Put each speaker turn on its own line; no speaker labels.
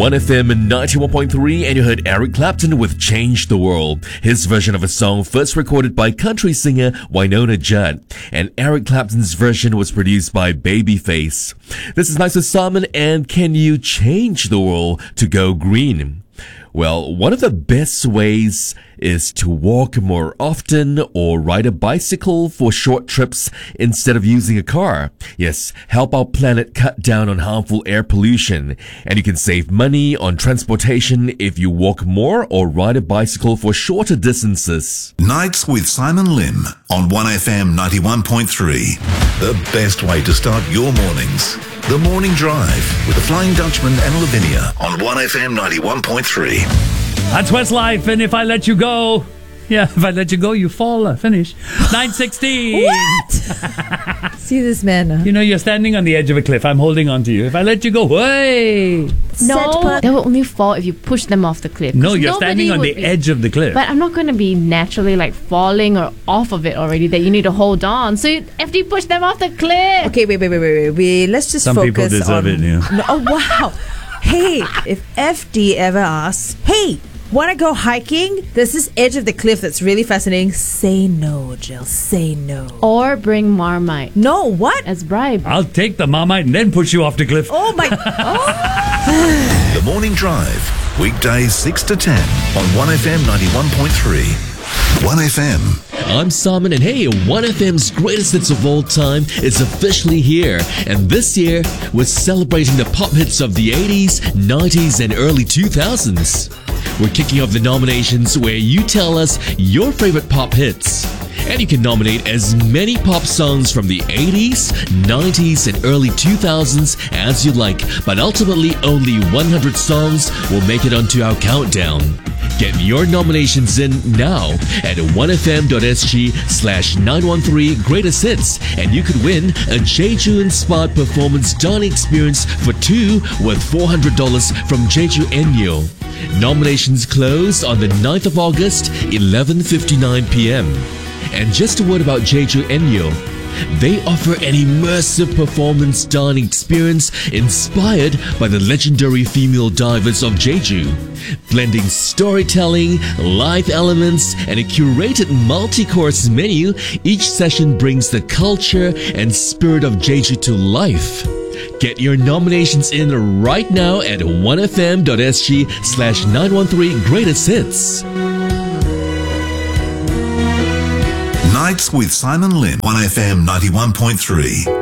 1FM 91.3, and you heard Eric Clapton with Change the World, his version of a song first recorded by country singer Wynonna Judd, and Eric Clapton's version was produced by Babyface. This is Nice with Simon, and can you change the world to go green? Well, one of the best ways is to walk more often or ride a bicycle for short trips instead of using a car. Yes, help our planet cut down on harmful air pollution. And you can save money on transportation if you walk more or ride a bicycle for shorter distances.
Nights with Simon Lim on 1FM 91.3. The best way to start your mornings. The Morning Drive with the Flying Dutchman and Lavinia on 1FM 91.3.
That's Westlife, and if I let you go, if I let you go, you fall. Finish. 9:16.
What? See this man.
You know, you're standing on the edge of a cliff. I'm holding on to you. If I let you go, hey.
No, they will only fall if you push them off the cliff.
No, you're standing on the edge of the cliff.
But I'm not going to be naturally like falling or off of it already that you need to hold on. So you have to push them off the cliff.
Okay, wait. Let's just
Some
focus
people deserve
on...
it, yeah.
No, oh, wow. Hey, if FD ever asks, hey, want to go hiking? There's this edge of the cliff that's really fascinating. Say no, Jill. Say no.
Or bring Marmite.
No, what?
As bribe.
I'll take the Marmite and then push you off the cliff.
Oh, my... Oh.
The Morning Drive, weekdays 6 to 10 on 1FM 91.3. 1FM.
I'm Simon, and hey, 1FM's greatest hits of all time is officially here. And this year, we're celebrating the pop hits of the 80s, 90s, and early 2000s. We're kicking off the nominations where you tell us your favorite pop hits. And you can nominate as many pop songs from the 80s, 90s, and early 2000s as you like, but ultimately only 100 songs will make it onto our countdown. Get your nominations in now at 1fm.sg/913 Greatest Hits, and you could win a Jeju-inspired performance dining experience for two worth $400 from Jeju Enyo. Nominations close on the 9th of August, 11:59 p.m. And just a word about Jeju Enyo. They offer an immersive performance dining experience inspired by the legendary female divers of Jeju. Blending storytelling, live elements, and a curated multi-course menu, each session brings the culture and spirit of Jeju to life. Get your nominations in right now at 1fm.sg/913 Greatest Hits.
Nights with Simon Lim, 1FM 91.3.